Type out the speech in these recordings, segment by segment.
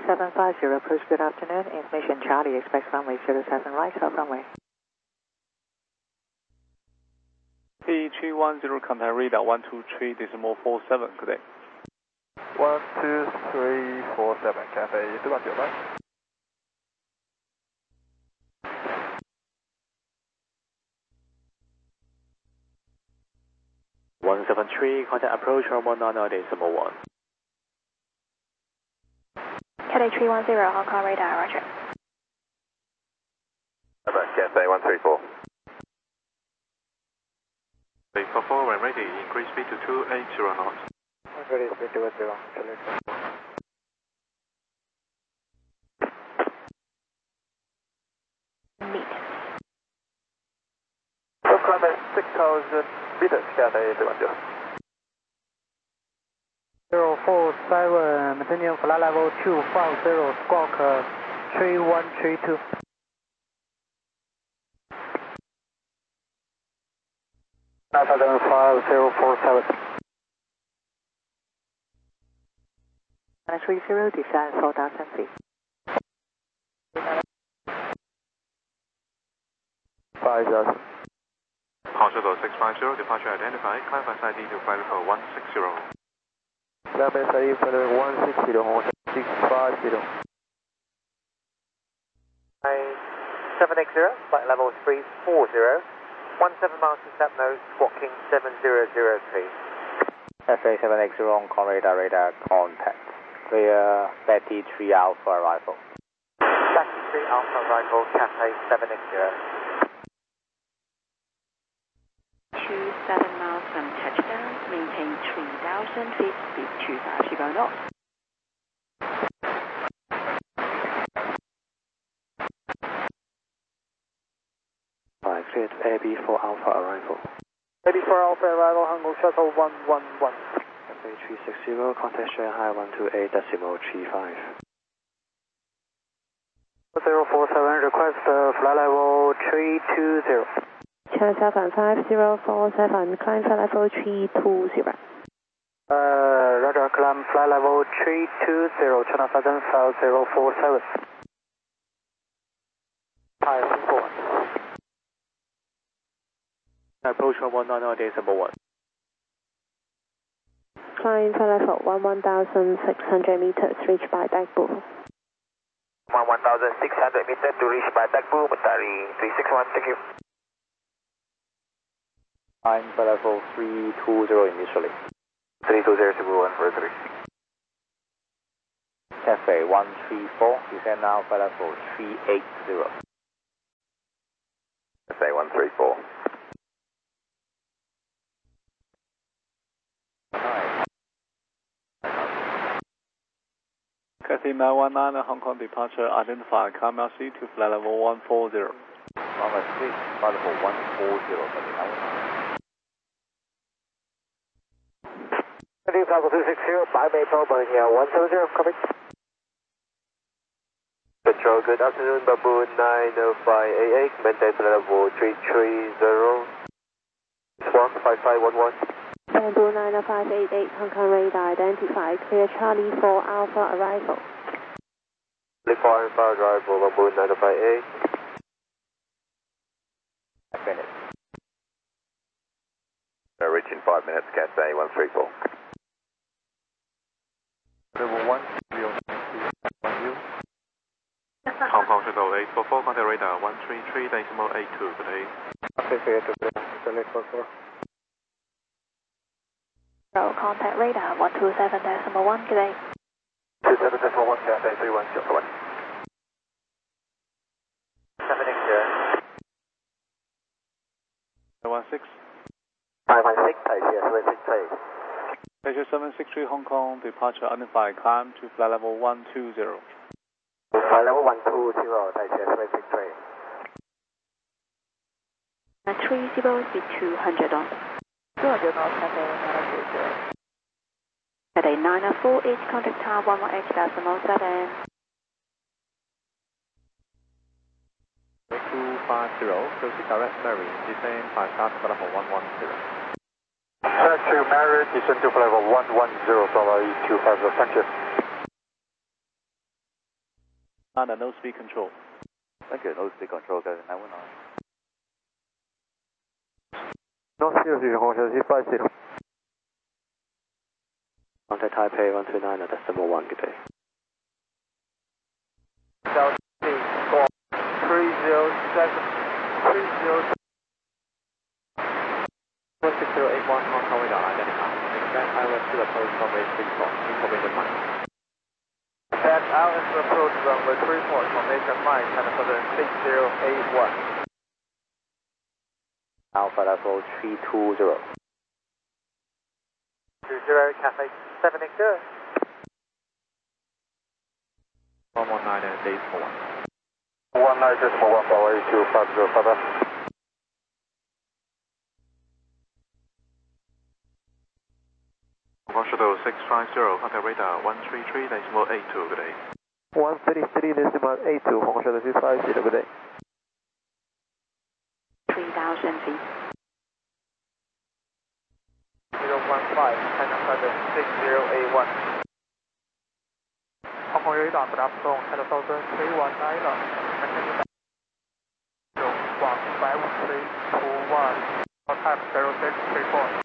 750, approach good afternoon. Information Charlie, expect runway 07 right, half runway. P310, contact radar 123.47, good day. 12347, Cathay 419. 173, contact approach 190.1. Cathay 310, Hong Kong radar, roger. Cathay 134. 844, when ready, increase speed to 280 knots. Ready, speed 280, select. Meet. So climb at 6,000 meters, Cathay 310. 047, maintaining flight level 250, squawk 3132. Alpha 75047. 930, descend 4,000 feet. 5,000. Hospital 650, departure identified, climb by side to flight level 160. Climb by side flight level 160, Hong Kong 650. 780, flight level 340, 17 miles to step nose, squawking 7003. FA 780, Hong Kong radar contact. Clear Betty 3 Alpha arrival. Betty 3 Alpha arrival, Cathay 780. 27 miles from touchdown, maintain 3,000 feet, speed 250 knots. Cleared AB4 Alpha arrival. AB4 Alpha arrival, Hangul Shuttle 111. FA 360, contact Shanghai 128.35. 047, request flight level 320. China 75047, climb flight level 320. Roger, climb flight level 320, China 75047. Hi, Singapore 1. Approach 190.1. Climb flight level 11,600 meters, reach by Bagbu. 11,600 meters to reach by Bagbu, Matari 361, thank you. Climb flight level 320 initially. 320, Cebu 143. Cafe 134, descend now flight level 380. Cathay 134. Cathay 919, Hong Kong departure identified, climb LC to flight level 140. Runway 6, flight level 140, Cathay 919. Cathay Falcon 260, 5 April, Boeing 170, copy. Control, good afternoon, Baboon 90588, maintain flight level 330. Squawk 5511. Bamboo 90588, Hong Kong radar identified, clear Charlie 4 Alpha arrival. Charlie 4 Alpha arrival, Baboon 958. Finish. Reach in 5 minutes, Cathay 134. Level 1, 092, Hong Kong Shuttle 844, contact radar 133.82, good day. select 44. Contact radar 127.1, good day. 27.1, Cathay 310, 780. 716. 516, Taipei 763. Taipei 763, Hong Kong departure identified, climb to flight level 120. Flight level 120, Taipei 763. 30, speed 200 knots. 200 knots, Cathay 920. Cathay 948, contact tower 118.7. 250, proceed direct Mary, descend 5 stars, flight level 110. Track to Marriott, descend to flight level 110, Bravo E250, thank you. Niner, no speed control. Thank you, no speed control, go 919. North 00, Hong Kong 50. Contact Taipei 129 at decimal 1, good day. Delta 307, 16081 Hong Kong radar identified. Expect ILS to approach runway 34, information mine. that ILS to approach runway 34, information mine, China Southern 6081. Alpha level 320. 20, Cafe 780. 119 and days for 1. 19.1 for 8250, Papa. Hong Kong Shuttle 650, contact radar 133.82, good day. 133.82, Hong Kong Shuttle 650, good day. 3,000 feet. 015, China Southern 6081. Hong Kong radar, good afternoon, China Southern 319. Squawk 5321, time 0634.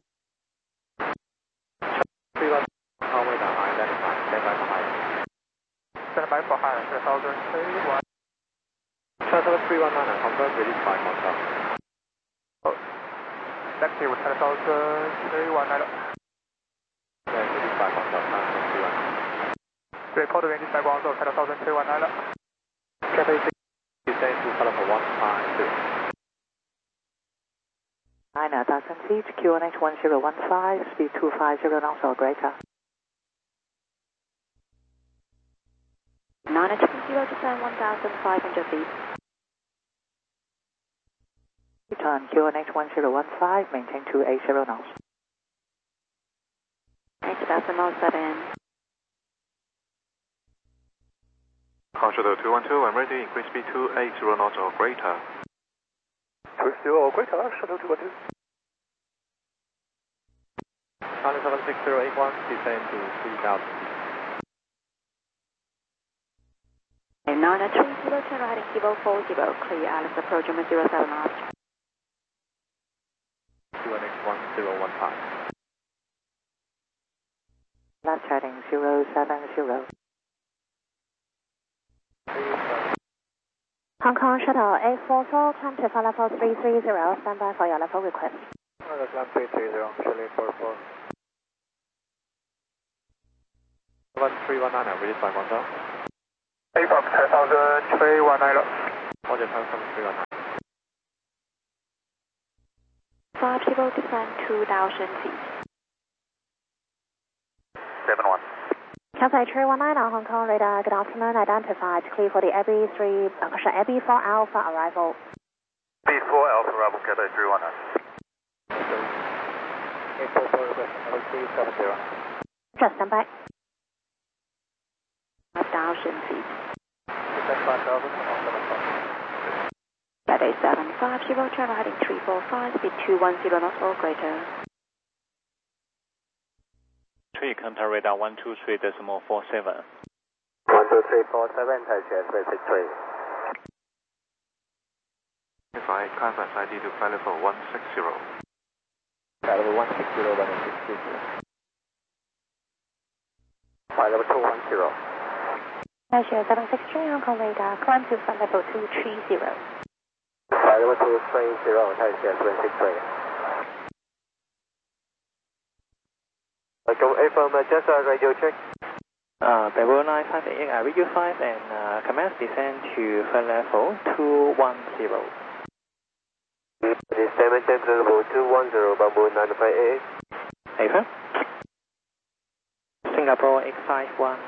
31 Hong Kong radar identified, standby for high. Standby for high, China Southern 31. Shuttle 319 and confirm release by contact. Active, China Southern 319. Release by contact, China 319. Report release by Guangzhou, China Southern 319. Cathay 6, descend to Palapo 150. Niner, 1,000 feet, QNH 1015, speed 250 knots or greater. Niner 20, descend 1,500 feet. Return QNH 1015, maintain 280 knots. 8.07. Hong Kong Shuttle 212, I'm ready, increase speed 280 knots or greater. 280 or greater, Shuttle 212. Charlie 76081, descend to 3000 feet. Niner 30, turn right in Kilo 40, clear Alice approach number 07 knots. QNX 1015. Left heading 070. Hong Kong Shuttle 844, climb to flight level 330, stand by for your level request. Climb 330, Charlie 44. 1319, release by contact. 85, China Southern 319. Contact 319. 50, descend 2,000 feet. 71. Cathay 319 on Hong Kong radar, good afternoon, identified, clear for the Abbey 4 Alpha arrival. B4 Alpha Bravo, Cathay 319. 844, 370. Just stand by. 5,000 feet. 5,000, That is 750, turn right in 345, speed 210 knots or greater. 3, contact radar 123.47. 12347, Taipei 363. Flight climb SID to flight level 160. flight level 160, 160. Flight level 210. Asia 763 Hong Kong radar, climb to flight level 230. Flight level 230, Taipei 363. Go from just a radio check. Bevel 958, radio 5 and commence descend to flight level 210. Descend to level 210, Bamboo 958. Affirm. Singapore 851.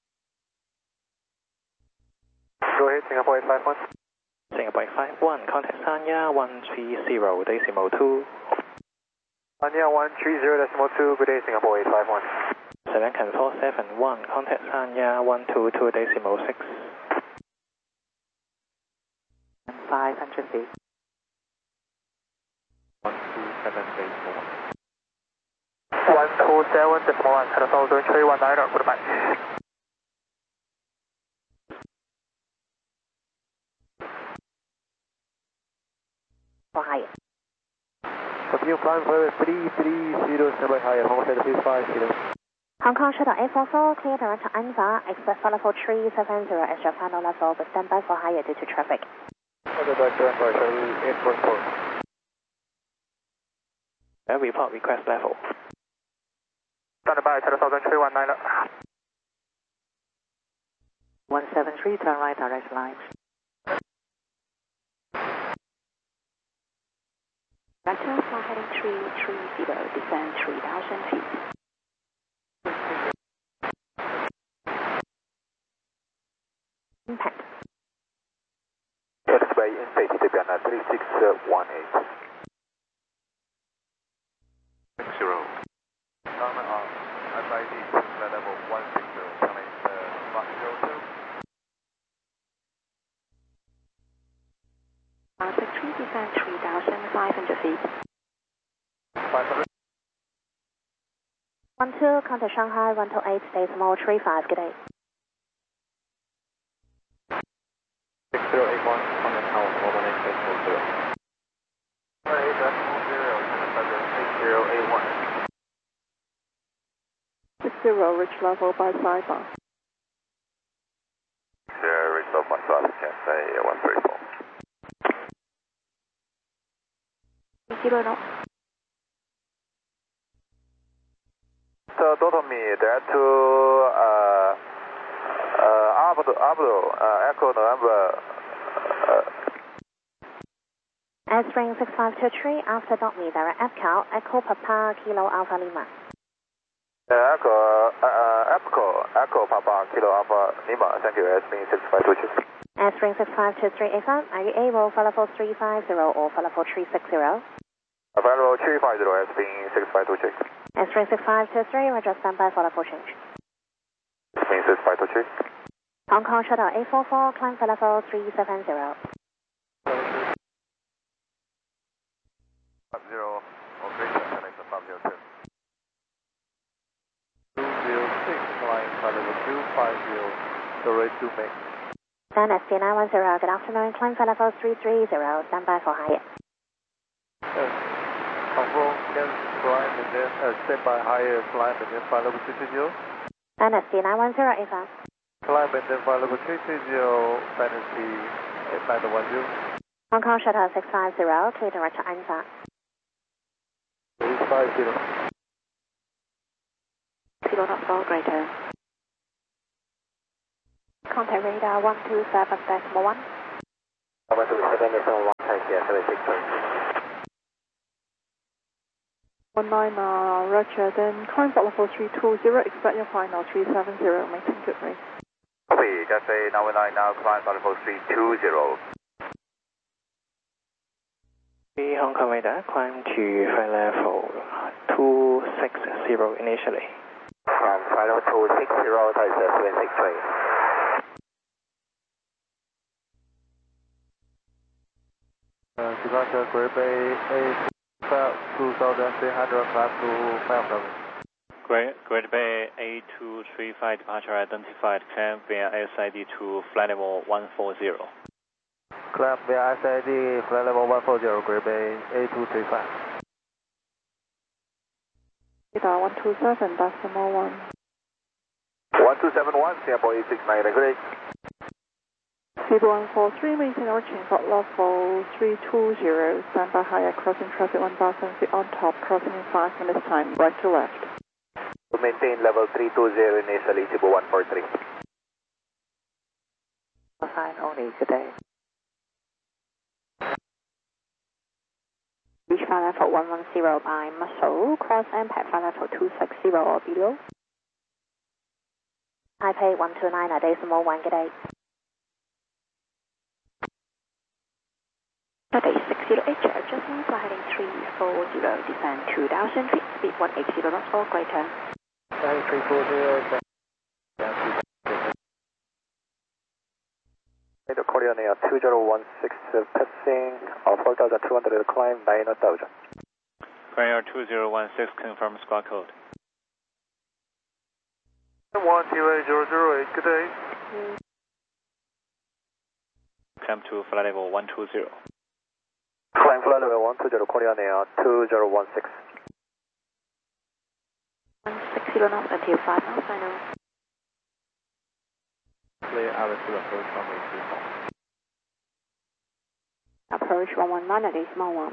Go ahead, Singapore 851. Singapore 851, contact Sanya 130, decimal 2. Sanya 130.2, good day, Singapore 851. Seven 471, contact Sanya 122, decimal 6. 500 feet. 127.4. 127.1, China Southern 319, goodbye. for higher. Continue climb flight 330, stand by higher, Hong Kong Shuttle 350. Hong Kong Shuttle 844, clear direct to ANFA, expect flight level 370 as your final level, but stand by for higher due to traffic. Okay, Director ANFA, Shuttle 844. Report request level. Stand by, Shuttle 319. 173, turn right, direct line. Vector for heading 330, descend 3,000 feet. Impact. X-ray in safety, Debian 3618. 60. Normal on SID to flight level 160, coming 502. Victory, descend 3,500 feet. 500. 12, contact Shanghai 128, decimal 35, good day. 6081, contact Tower 118.0. 8081. 60, reach level by sidebar. Reach level by side, can say 134. 0 knots. So, Dotomi, that to Abdo, Echo November. S-Ring 6523, after dot me, direct FCAL, Echo Papa, Kilo Alpha Lima. Echo Papa, Kilo Alpha Lima, thank you, S-Ring 6523. S-Ring 6523 AFM, are you able for level 350 or for level 360? Available 350 has been 6523. S-Ring 6523, Roger, standby for level change. Has been 6523. Hong Kong Shuttle 844, climb for level 370. 50, or greater, connect 502. 206, flying flight level 250, the rate 2 make. Then ST910, good afternoon, climb for level 330, standby for higher. Confirm, can climb and then stand by higher, climb and then flight level 330. Then ST910 AFM. Climb and then flight level 330, Fantasy 8910. Hong Kong Shuttle 650, clear direct to ANFA. 350. 0 knots for greater. Contact radar 127.1. 127.1, thank you, 763. 19, Roger, then climb for level 320, expect your final 370, maintain good rate. Copy, just say 919 now, climb for level 320. Hong Kong radar, climb to flight level 260 initially. From flight level 260, that is 763. Departure Great Bay 2300, climb to 500. Great Bay A235 departure identified, climb via SID to flight level 140. Climb via SID, flight level 140, Great Bay A235. Radar 127, decimal 1. 1271, Singapore E69, great. C143, maintain our change for level 320, stand by higher, crossing traffic 1000 feet on top, crossing in 5 minutes time, right to left. To maintain level 320 initially, Cebu 143. Fine only today. Reach flight level 110 by muscle, cross impact flight level 260 or below. Taipei 129, decimal 1, good day. Today 608, adjustment for heading 340, descend 2,000 feet, speed 180 knots or greater. 340, Radio Korean Air 2016 passing, 4,200 climb, 9,000. Korean Air 2016 confirm squawk code. 128,008, good day. Climb to flight level 120. Climb flight flight level 120, calling on air 2016. 160 knots until 5 knots, final. Clear out to approach runway 34. Approach 119 at decimal 1.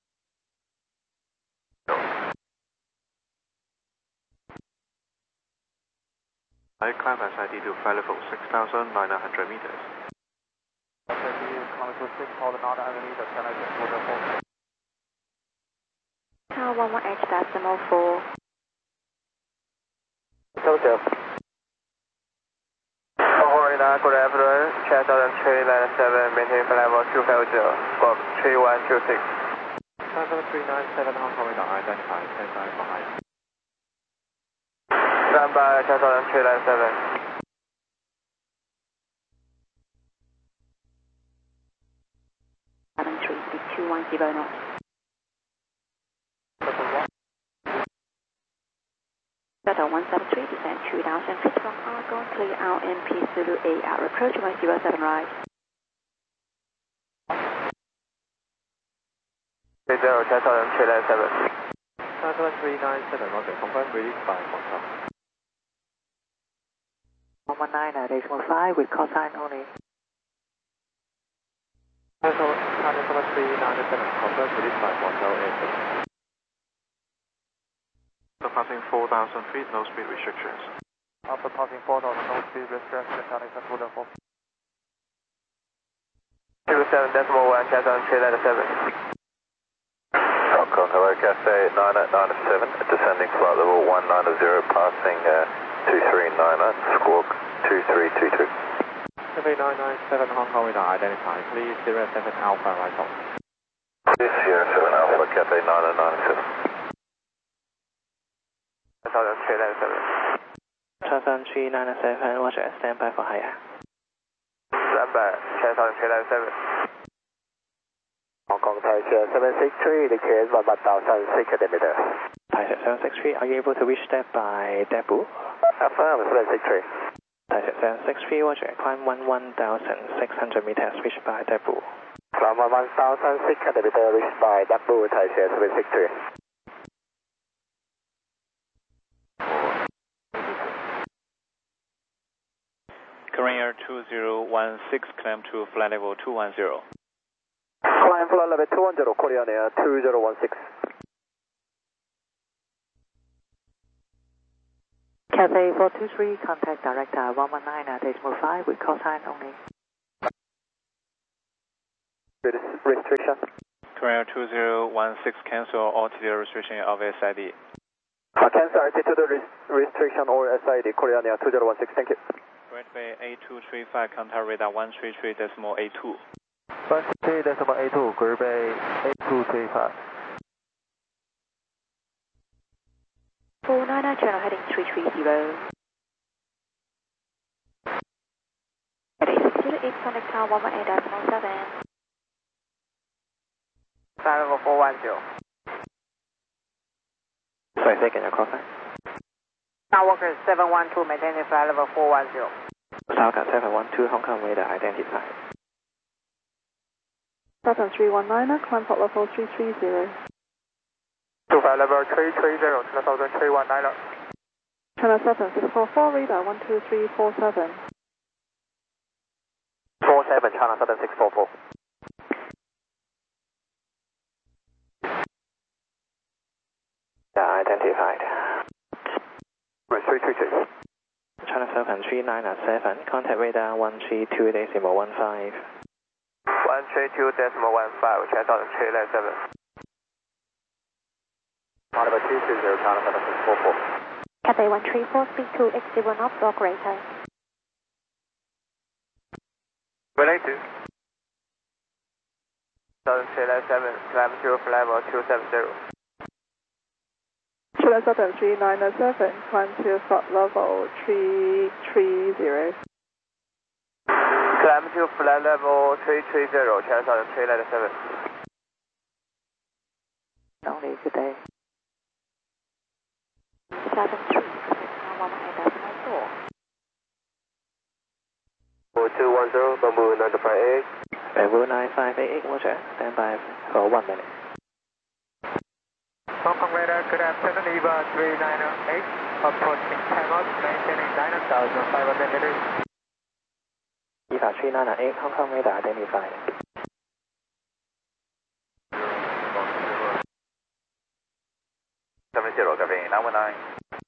I climb SID to flight level 6,900 meters. SID, climb to 6,900 meters, can I just order 4? Tower 11H decimal 4. Hotel. Florida, good afternoon. Check out tree line 7, maintain flight level 250, squawk 3126. 737 Hong Kong radar identified, stand by for higher. Stand by, check out tree line 7. Seven 210 knots. Delta 173, descend 2,000 feet from Argon, clear RMP Zulu 8 hour, approach 107 right. 30, check out tree line 7. 737 Roger, confirm release by contact. 119 at decimal 5 with call sign only. 737 confirm release by contact airport. Passing 4,000 feet, no speed restrictions. After passing 4,000, no speed restrictions, Chinese and 204. 27.1, check out tree line 7. Hong Kong, hello, Cathay 9897, descending flight level 190, passing 2399, squawk 2322. Cathay 997 Hong Kong radar identified, please 07 Alpha right on. Please 07 Alpha, Cathay 9997. 737 Roger, stand by for higher. Stand by, check out tree line 7. Hong Kong, Taisha 763, declares 1,006 meters. Taisha 763, are you able to reach that by debut? Affirm 763. Taisha 763, Roger, climb 1,600 meters, reach by debut. Climb 1,600 meters, reach by debut, Taisha 763. Korean Air 2016, climb to flight level 210. Climb flight level 210, Korean Air 2016. Cathay 423, contact director 119 at decimal 5 with call sign only. Restriction. Korean Air 2016, cancel altitude restriction of SID. Cancel altitude restriction or SID, Korean Air 2016, thank you. Great Bay A235, contact radar 133.82. 133.82, Great Bay A235. 499, channel heading 330. Heading 608, connect tower 118.7. Flight level 410. Sorry, second, your call sign. Skywalker 712, maintaining flight level 410. Falcon 712, Hong Kong radar identified. 7319, climb flight level 330. To flight level 330, China 319. China 7644, radar 12347. 47, China 7644. Yeah, identified. 332. China 7397, contact radar 132.15. 132.15, check out tree line 7. China 220, China 7644. Cathay 134, speed to X01 knots, operator. Relay 2. Tree line 7, climb to flight level 270. China 7397, climb to flight level 330. Climb to flight level 330, check out tree line 7. Only, good day. 73, tower 118.4. 4210, Bamboo 958. Bamboo 9588, Roger, stand by for 1 minute. Hong Kong radar, good afternoon, EVA 398, approaching timeout, maintaining 9,500 meters. EVA 398, Hong Kong radar identified. 70, copy, 919.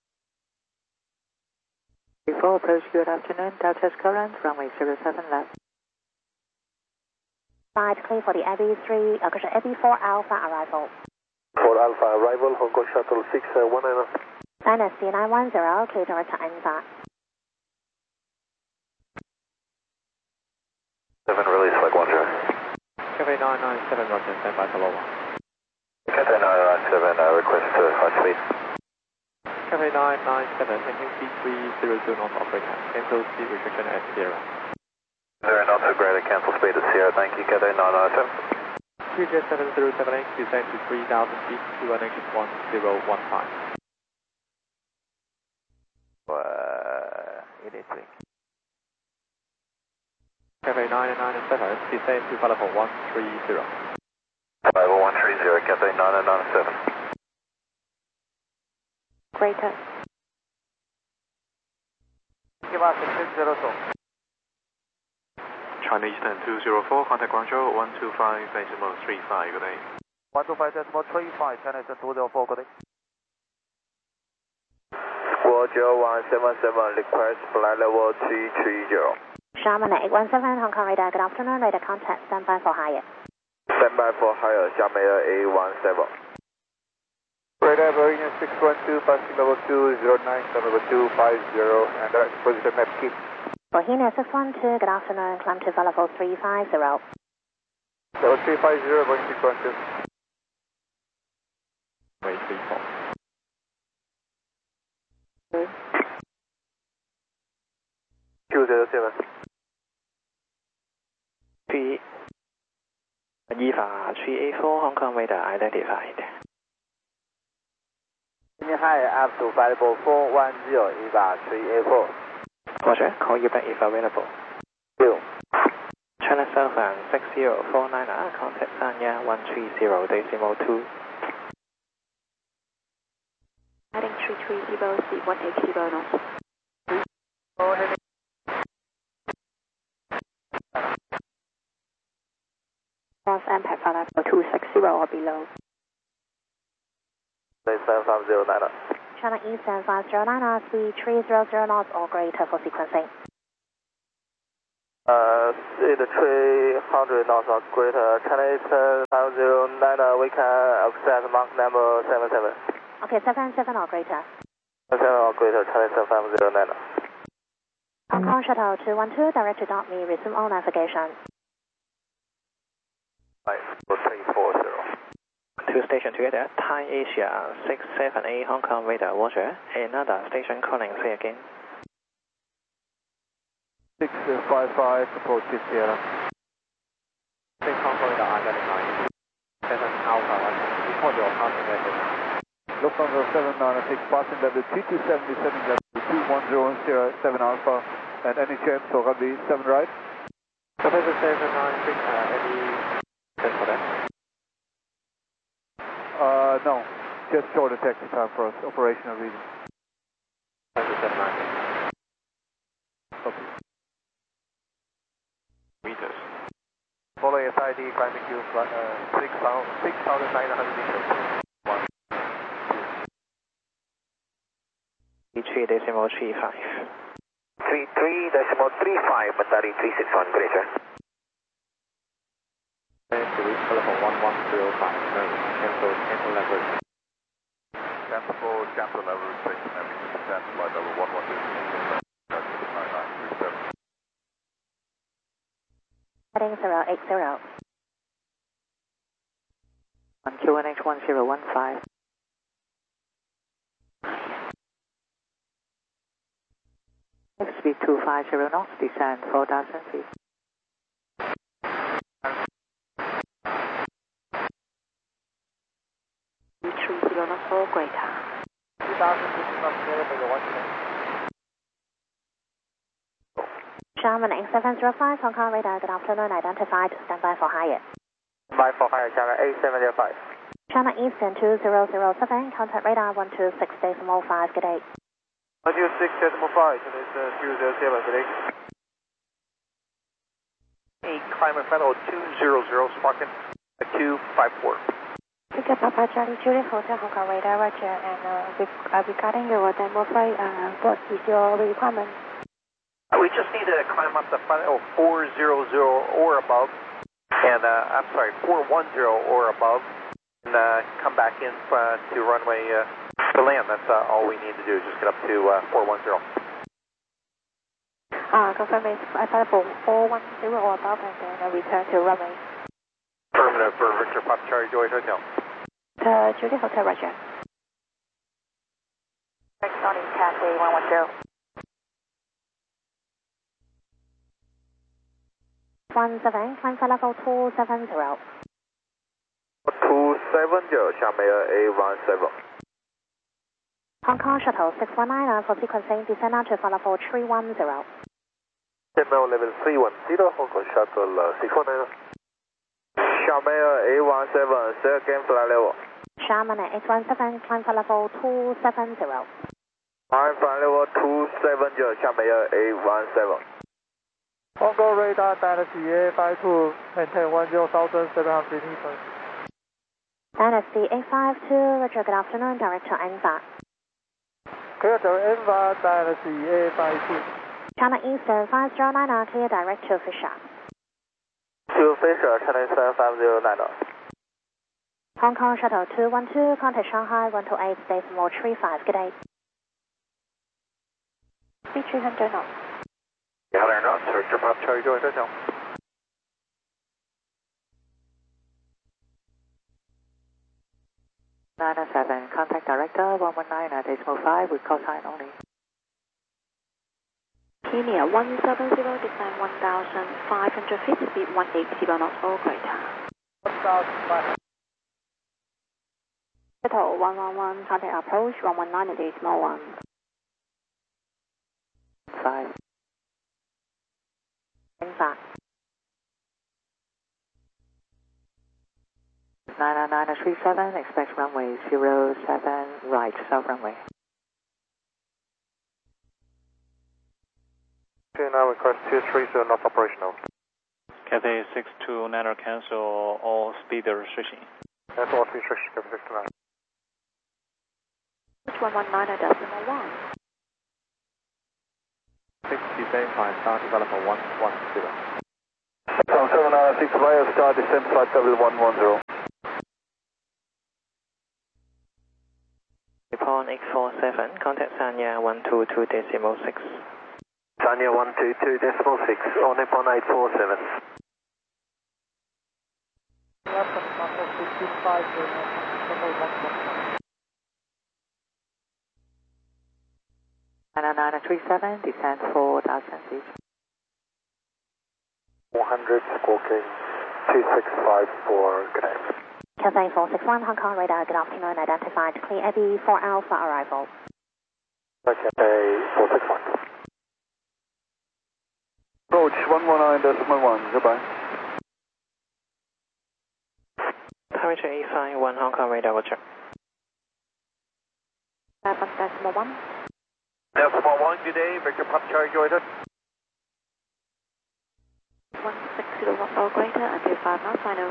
Before approach, good afternoon, Delta current, runway 07 left. Side clear for the AB4 Alpha arrival. 4 Alpha arrival, Hong Kong Shuttle 619. NSC 910, clear direct to ANZA. 7 release, flight 10. Cafe 997, Roger, stand by for low 1. Cafe 997, request high speed. Cafe 997, ending C300 knots operator, cancel speed restriction at 0. 0 knots, greater cancel speed at 0, thank you, Cafe 997. QJ 7078, descend to 3,000 feet, QNH 1015. Electric. Cafe 997, descend to level 130. Level 130, Cafe 997. Greater. Give us a 602. China Eastern 204, contact Guangzhou 125.35, good day. 125.35, China Eastern 204, good day. 40177, request flight level 330. Sharman 817, Hong Kong radar, good afternoon, radar contact, stand by for higher. Stand by for higher, Xiamen 817. Radar Boeing 612, passing level 209, level 250, and direct position map key. Bohemia 612, good afternoon, climb to level 350. Level 350, Boeing 612. Wait, 34. Q07. EVA 384, Hong Kong radar identified. Hi, up to flight level 410, EVA 384. Roger, call you back if available. Q. China Southern 6049, contact Sanya 130.2. Heading 330, speed 180 knots. Cross impact for level 260 or below. 7509. China Eastern 509, speed 300 knots or greater for sequencing. Speed 300 knots or greater, China Eastern 509, we can accept mark number 77. Okay, 77 or greater. 77 or greater, China Eastern 509. Hong Kong Shuttle 212, direct to .me, resume all navigation. 340. Two station together, Thai Asia 678, Hong Kong radar, Roger. Another station calling, say again. 655, approach Sierra. 6 Hong Kong radar identified. 7 Alpha, report your passing level. Lufthansa 796, passing level 3270, descending level 210, 7 Alpha, and any chance for runway 7 right? Professor 796, any chance for that? No, just shorter taxi time for us, operational reasons. 796. Copy. Meters. Following SID, climbing to 6,900 meters. 33.35. 33.35, Batari 361, greater. And to reach level 1105, cancel level. Cancel level restriction, and we can descend flight level 112. Heading 080. QNH 1015. Speed 250 knots, descend 4,000 feet. or greater. 2,000 feet knots clear for your 1 minute. Sharman 8705, Hong Kong radar, good afternoon, identified, stand by for higher. By for higher, Sharman 8705. China Eastern 2007, contact radar 126.5, good day. 126.5, China Eastern 207, good day. Climb final 200, sparking 254. Pick up Papa Charlie Juliet Hotel Hong Kong radar, roger, and regarding your demo flight, what is your requirement? We just need to climb up to final 400 or above, and I'm sorry, 410 or above, and come back in to runway to land. That's all we need to do, just get up to 410. Confirm is available 410 or above, and then return to runway. Affirmative for Victor Pop Charlie Juliet Hotel. Juliet Hotel, roger. Next on in Cathay 110. 17, climb for level 270. 270,下面A17. Hong Kong Shuttle 619 for sequencing, descend onto for level 310. Terminal level 310, Hong Kong Shuttle 619. Xiamen A17, say again flight level. Xiamen A17, climb for level 270. Climb flight level 270, Xiamen A17. Hong Kong radar Dynasty A52, maintain 10,700 meters. Dynasty A52, roger, good afternoon, direct to ANVA. Clear to ANVA Dynasty A52. China Eastern 5090, clear direct to Fisher. To Fisher, China Eastern 5090. Hong Kong Shuttle 212, contact Shanghai 128.35, good day. Speed 300 knots. Yeah, there knots, Victor Pop Charlie Juliet Hotel. Seven, contact director 119.5 with call sign only. Kenya 170, descend 1,500 feet, speed 180 knots or greater. 1,500. Shuttle 111, contact approach 119.1. 5. ANVA. 937, expect runway 07 right, south runway. Now request 230, not operational. Cathay 629, cancel all speed restriction. That's all speed restriction, Cathay 629. 119.1. 60 same time, start developer 110. 796 via start descent flight level 110. Nippon X47, contact Sanya 122.6. Sanya 122.6, on Nippon 847. Nine 37, descend 4,000 feet. 400, squawking 2654, good day. Cathay 461, Hong Kong radar, good afternoon, identified, clear Abbey 4 Alpha arrival. Cathay 461. Approach 119.1, goodbye. Parameter A51, Hong Kong radar, roger. 7.1. Decimal 1, good day, Victor Pop Charlie Juliet Hotel. 160 knots or greater until 5 knots final.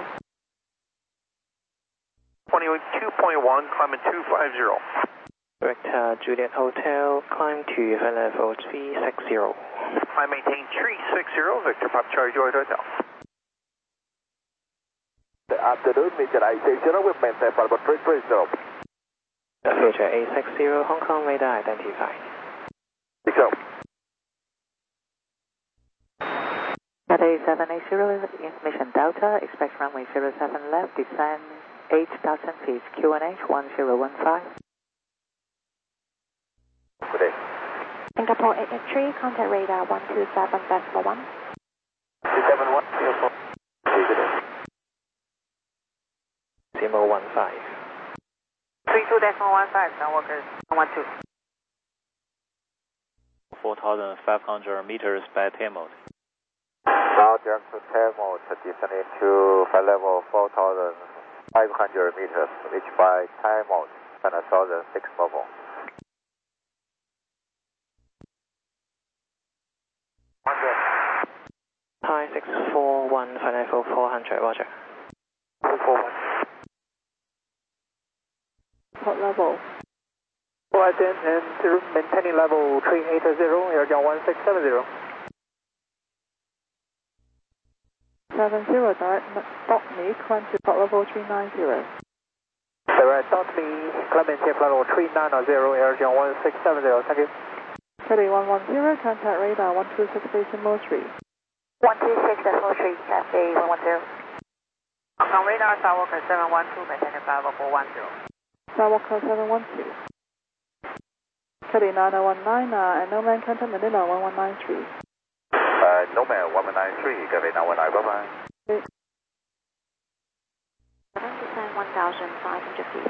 22.1, climbing 250. Victor Juliet Hotel, climb to level 360. I maintain 360, Victor Pop Charlie Juliet Hotel. The afternoon, Mr. I60 will maintain for about 330. Future A60, Hong Kong radar identified. 60. Cathay 780, information Delta, expect runway 07 left, descend 8,000 feet, QNH 1015. Good day. Singapore 883, contact radar 127.1. 271, Singapore. Good day. 015. 32.15, downwalkers 112. 4,500 meters by tail mode. Now direct to tail mode, descending to flight level 4,500 500 meters, reach by Thai mode, China Southern 6 Mobile. Thai 641, Final 400, roger. 641. Port level. Alright then, and maintaining level 380, air 1670. 70, direct dot me, climb to port level 390. Direct dot me, climb to level 390, air 1670, thank you. Heading 110, contact radar 126 decimal 3. 126 decimal 3, Cafe 110. Hong Kong radar, Skywalker 712, maintaining flight level 410. Skywalker 712. Heading 9019, and no man contact Manila 1193. Nomad 1193, Cafe 919, bye-bye. Descend 1,500 feet.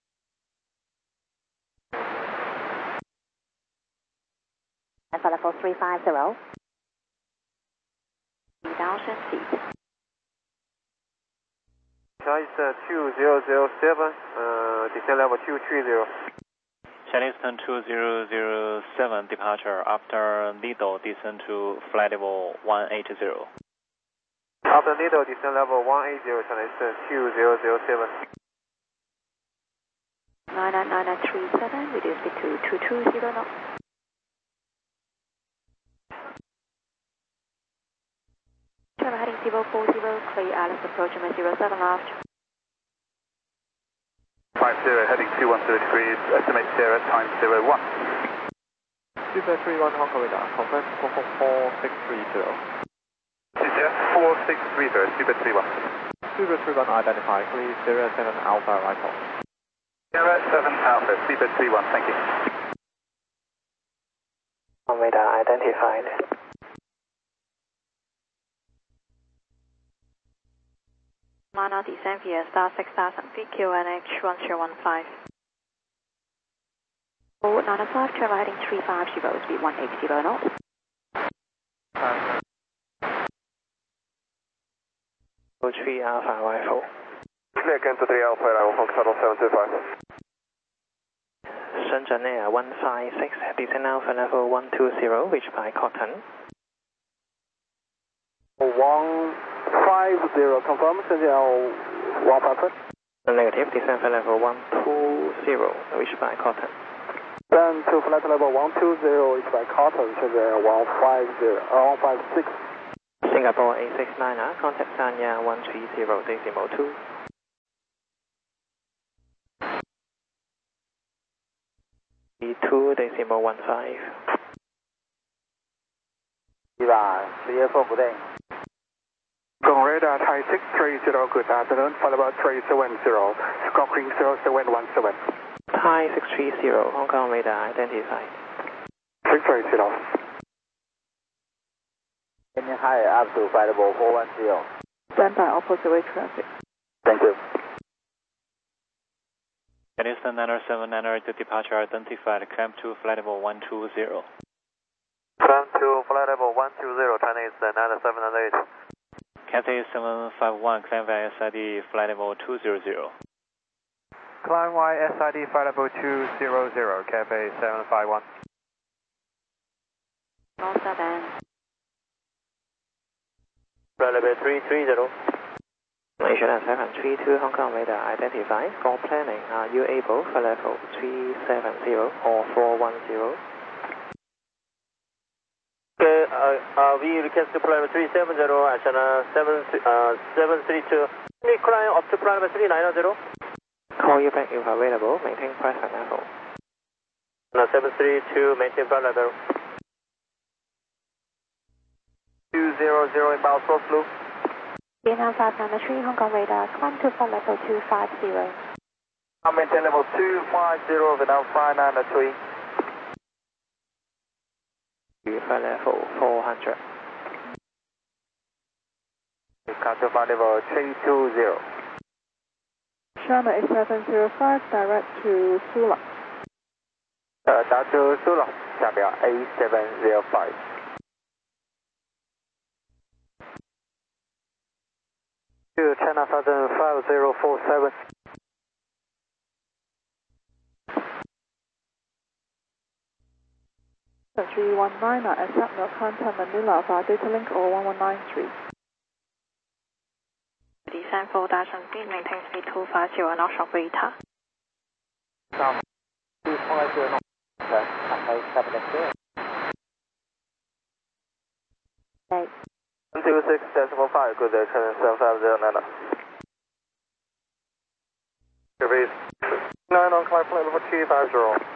And for level 350. 3,000 feet. Chinese 2007, descend level 230. Chinese 2007, departure after Lido, descend to flight level 180. After Lido, descend level 180, Chinese 2007. 99937, reduce speed to 220 knots. Trevor heading 040, clear Alice approaching with 07 left. 50, heading 2130 degrees, estimate Sierra time 01. Super 31 Hong Kong radar, confirm 4630. CCF 4630, Super 31. Super 31 identified, please 07 Alpha right on. Sierra 7 Alpha, Super 31, thank you. On radar identified. Mana descend via star 6000 feet, QNH 1015. Forward 95, Trevor heading 350, speed 180 knots. Three Alpha rifle. Clear again to 3 Alpha, I will Fox Shuttle 725. Shenzhen Air 156, descend Alpha level 120, reach by Cotton. 150, confirm, Shenzhen Air 150. Negative, descend flight level 120, reach by Cotton. Then to flight level 120, reach by Cotton, Shenzhen Air 156. Singapore 869er, contact Sanya 130 decimal 2. B2 decimal 15. 1番，CFO 不对。 Hong Kong radar Thai 630, good afternoon, flight level 370, Scorpion 0717. Thai 630, Hong Kong radar identified. 630. Ending high up to flight level 410. Stand by opposite way traffic. Thank you. Chinese 90798, departure identified, climb to flight level 120. Climb to flight level 120, Chinese 9798. Cathay 751, climb via SID, flight level 200. Climb Y SID flight level 200, Cafe 751. 07. Flight level 330. Malaysia 732, Hong Kong radar identified. For planning, are you able for level 370 or 410? Okay, we request to flight level 370, China 732. Can you climb up to flight level 390? Call you back if available, maintain present level. China 732, maintain flight level 200 inbound source loop. Vietnam 593, Hong Kong radar, climb to flight level 250. I'm maintain level 250, Vietnam 593. Flight level 400. Contact flight level 320. China 8705, direct to Sula. Dr. Sula, 下表 A705. To China Southern 5047. Southern 319, accept no contact Manila via data link or 1193. Descend 4000 feet, maintain speed 250 knots of beta. South 250 knots. Cathay 7 126.5, good day, China 7509. Survey 9 on climb flight level 250.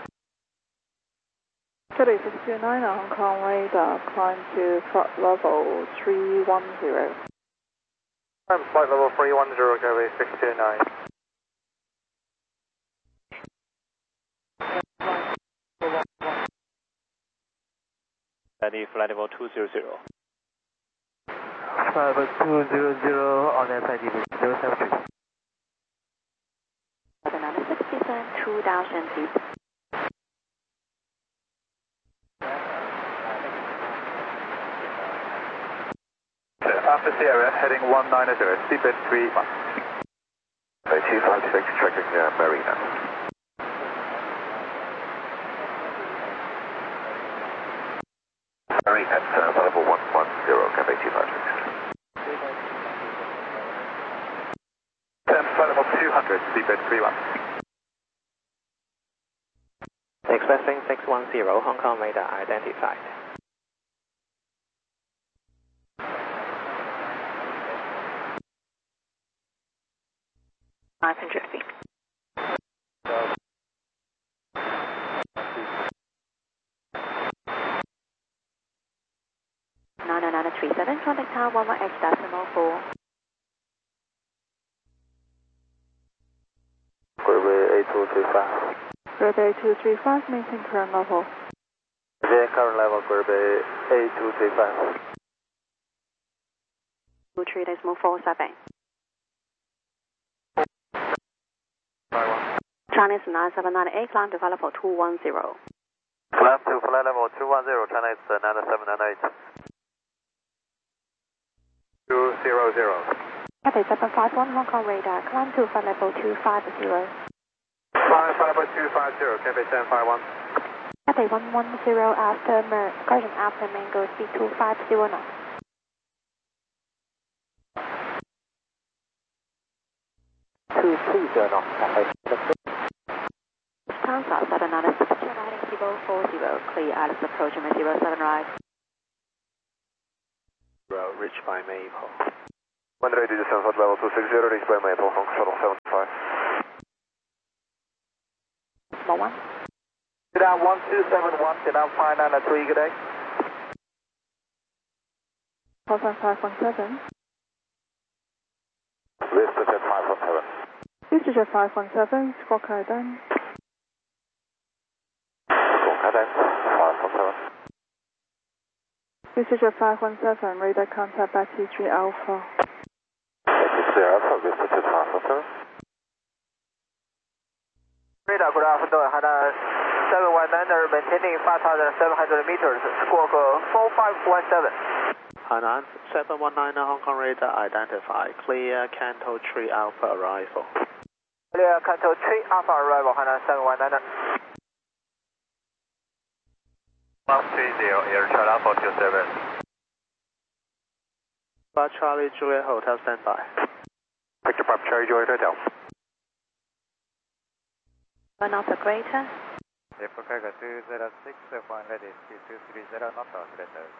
Today 629 Hong Kong radar, climb to flight level 310. Climb flight level 310, Gateway 629. Steady flight level 200. Flight level 200 on SID 073. 796 descend 2000 feet. After Sierra, heading 190, seabed 3 months. 256, tracking Marina. Marina at level 110, Cathay 256. 10, flight level 200, seabed 3 months. Expressing 610, Hong Kong radar identified. 500 feet. (99937), contact tower 11H.4. Gravity 8235. Gravity 8235, maintain current level. Maintain current level, gravity 8235. 23.47. Chinese 9798, climb to flight level 210. Climb to flight level 210, China is 9798. 200. Cathay 751 Hong Kong radar, climb to flight level 250. Flight level 250, Cathay 1051. Cathay 110 after correction after mango speed 250 knots. Lufthansa 796, riding 040, clear Alice approach 07 right. Reach by Maple. 180 descent flight level 260, reach by Maple, Hong Kong shuttle 75. Small one. Get out 1271, get out 593, good day. Cosine 517. Vistajet 517. Vistajet 517, squawk done. Squawk 517. Vistajet 517, radar contact Battery 3 Alpha. Battery 3 Alpha, Vistajet 517. Radar, good afternoon, Hana 719, maintaining 5,700 meters, squawk 4517. Hainan 719 Hong Kong radar identified. Clear Canto 3 Alpha arrival. Clear Canto 3 Alpha arrival, Hana 719. 130, Air China 427. Bar Charlie Juliet Hotel standby. Victor Papa Charlie Juliet Hotel. One of the greater. Epocaga 206, one ready, speed 230, not oscillator.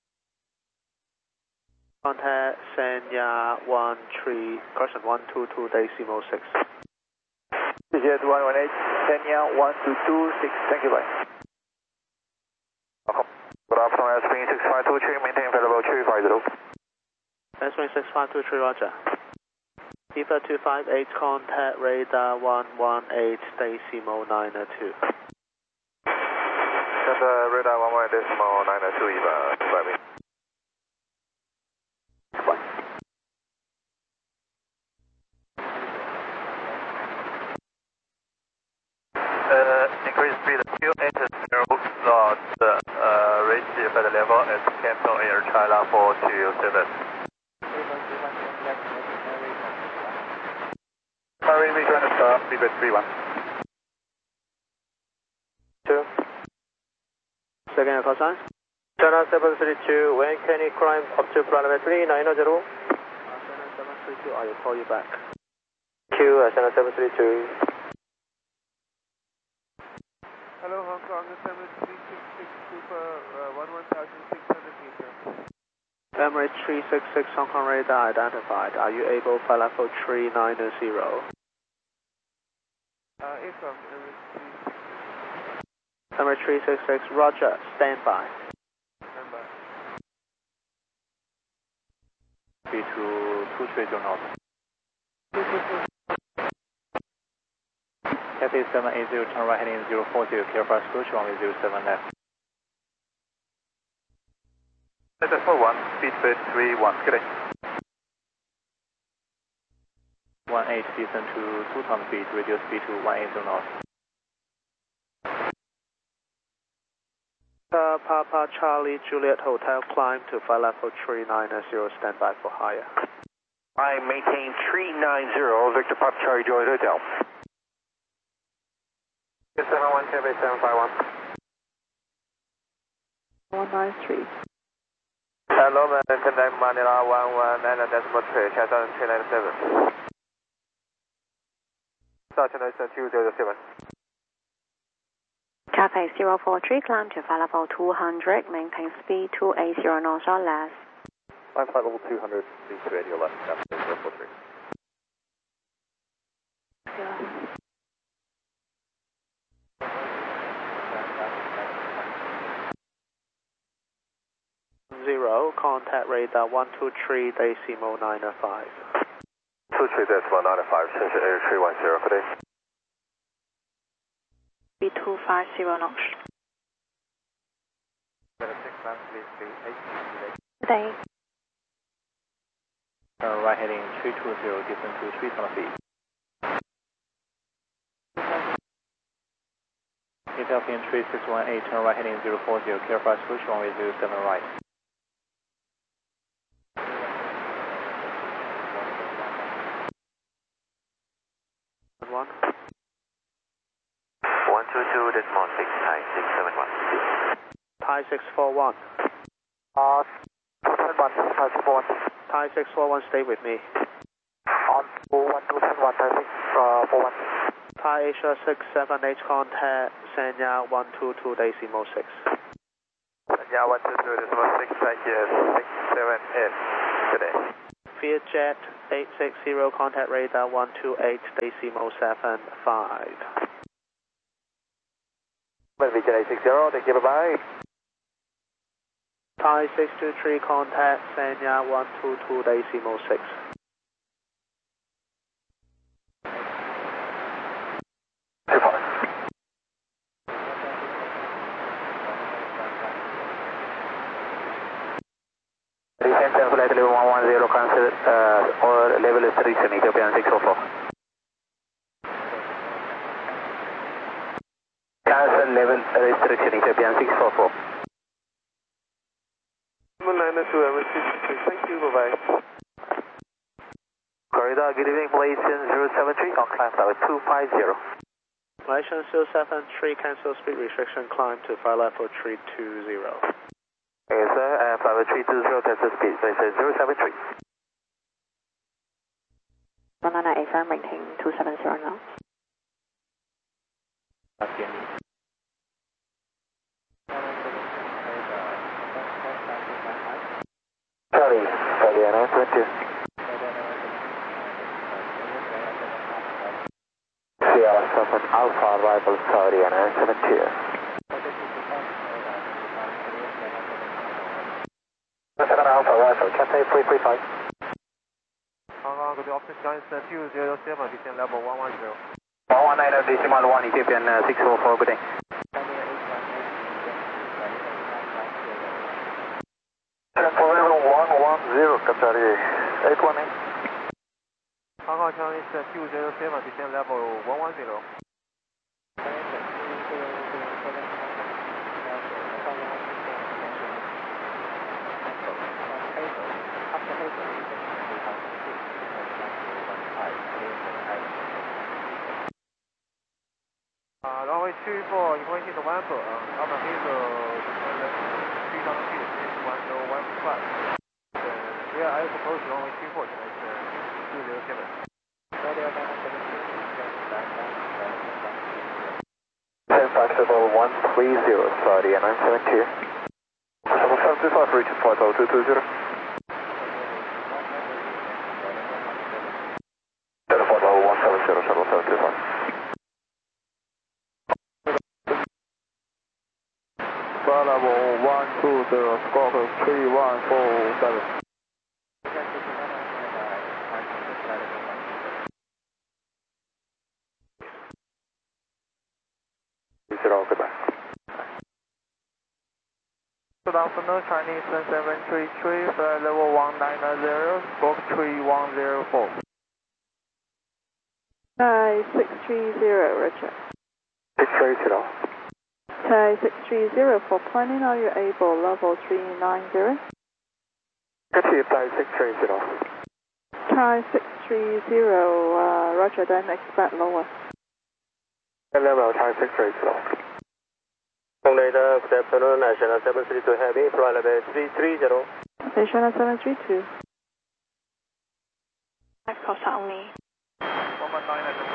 Contact Sanya 13, correction 122.6. Vistajet 118, Sanya 122.6, thank you, bye. Good afternoon, Spring 6523, maintain flight level 250. Spring 6523, roger. Eva 258, contact radar 118 decimal 902. Contact radar 118 decimal 902, Eva 258. Increase speed 280 knots, reach flight level at Canton Air China 427. Speedbird 31. 2. Second call sign. China 732, when can you climb up to runway 3900? China 732, I will call you back. Q, China 732. Hello, Hong Kong 7366 Super 11,600 meters. Emirates 366 Hong Kong radar identified. Are you able to fly level 390? Affirm, Emirates 366, roger, stand by. Standby. B2 230 knots. Cathay 780, turn right heading 040, clear for approach, runway 07 left. Delta 41, Speedbird 31, good day. 18, descend to 2 times speed, reduce speed to 180 knots. Papa Charlie Juliet Hotel, climb to flight level 390, standby for higher. I maintain 390, Victor Papa Charlie Juliet Hotel. 71 Cafe 751. 193. Hello, connect Manila 119.3, Chasson 397. Chasson 207. Cathay 043, climb to flight level 200, maintain speed 280 knots or less. I'm flight level 200, speed 280 or less, Cathay 043. Zero, contact radar 123 decimal 905. 23 decimal 905, change to air 310, good day. B250 knots. Good day. Turn right heading 320, descend to 3 times speed. Ethiopian 3618, turn right heading 040, clear for approach, runway 07 right. One. 122 decimal 6, Thai 671. Thai 641. 271, Thai 641. Thai 641, stay with me. On 1271, Thai 641. Thai Asia 678, contact Sanya 122 decimal 6. Sanya 122 decimal 6, thank you, 678, good day. Vietjet 860, contact radar 128 decimal 75. Vietjet 860, thank you, bye-bye. Thai 623, contact Sanya 122 decimal 6. Flight level 110, cancel or level restriction, Ethiopian 604. Cancel level restriction, Ethiopian 644. 992, thank you, bye-bye. Corridor, good evening, Malaysian 073, on climb level 250. Malaysian 073, cancel speed restriction, climb to flight level 320. Yes, sir, flight level 320, cancel speed, Malaysian 073. 198 firm, maintain 270 knots. Charlie, Charlie, 922. Sierra 7 Alpha, arrival Saudi, 972. Second Alpha, arrival, Cathay 335. Hong Kong, good option Giants 207, descend level 110. 119 decimal 1, Ethiopian 604, good day. For level 110, Qatari 818. Hong Kong Chinese 207, descend level 110. 24, information November, altitude 3000 feet, 1015. Yeah, I suppose runway 24, tonight 207. Radio 10-5-130, sorry, 972. 725, reach 40220. 40170, 725. Flight level 120, squawk 3147. Goodbye. Good afternoon, Chinese 733, flight level 190, squawk 3104. Thai 630, Roger. 630. Thai 630 for planning, are you able? Level 390. Repeat, Thai 630. Thai 630, Roger, then expect lower. Level Thai 630. Later, good afternoon, National 732 Heavy, flight level 330. National 732. Costa only. 119.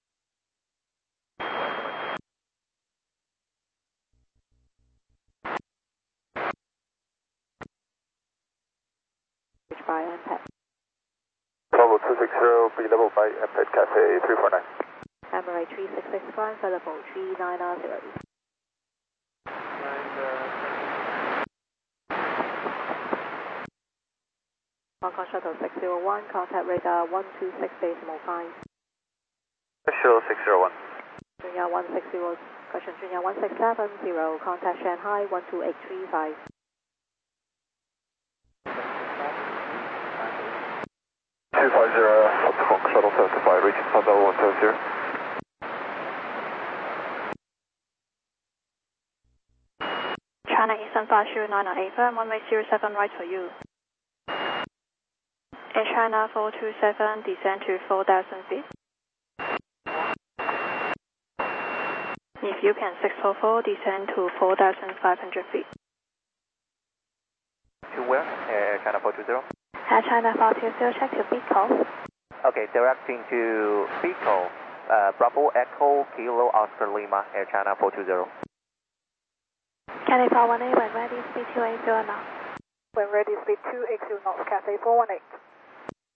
By Amped. Level 260, be level by Amped Cafe 349. Emirates 3665, level 390. Hong Kong Shuttle 601, contact radar 126.5. Shuttle 601. Junya 160, question Junya 1670, contact Shanghai 12835. Hong Kong Shuttle 75, reaching Sun level 170. China Eastern 50908, firm 107 right for you. Air China 427, descend to 4,000 feet. If you can 644, descend to 4,500 feet. To where? Air China 420? Air China 420, check your Pico. Okay, directing to Pico, Bravo Echo Kilo Oscar Lima, Air China 420. Cathay 418, when ready, speed 280 knots. When ready, speed 280 knots, Cathay 418.